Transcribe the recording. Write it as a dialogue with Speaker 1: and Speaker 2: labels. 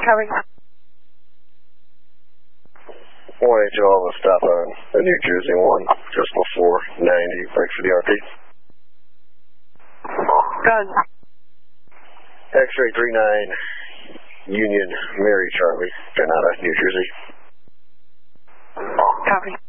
Speaker 1: Copy.
Speaker 2: 1H Alpha, stop on the New Jersey 1, just before 90, break for the RP.
Speaker 1: Gun.
Speaker 2: X-ray 39, Union, Mary Charlie, Granada, New Jersey.
Speaker 1: Copy.